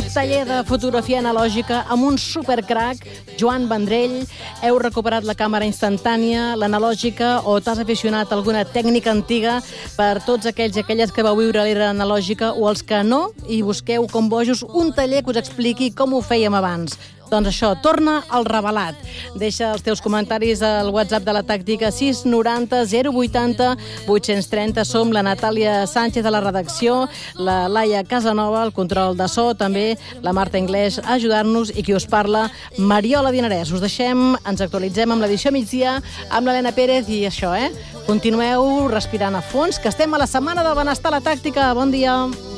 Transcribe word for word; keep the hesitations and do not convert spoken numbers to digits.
taller de fotografia analògica amb un supercrac, Joan Vendrell. Heu recuperat la càmera instantània, l'analògica, o t'has aficionat a alguna tècnica antiga? Per tots aquells i aquelles que vau viure l'era analògica o els que no, i busqueu com bojos un taller que us expliqui com ho fèiem abans. Doncs això, torna al Revelat. Deixa els teus comentaris al WhatsApp de la tàctica sis noranta zero vuitanta vuit-cents trenta. Som la Natàlia Sánchez a la redacció, la Laia Casanova, el control de so, també la Marta Inglés a ajudar-nos, i qui us parla, Mariola Dinarès. Us deixem, ens actualitzem amb l'edició migdia, amb l'Helena Pérez, i això, eh? Continueu respirant a fons, que estem a la Setmana del Benestar a la Tàctica. Bon dia.